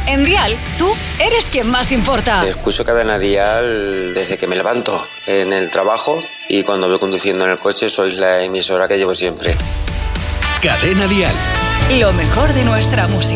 En Dial, tú eres quien más importa. Escucho Cadena Dial desde que me levanto en el trabajo y cuando voy conduciendo en el coche. Sois la emisora que llevo siempre. Cadena Dial. Lo mejor de nuestra música.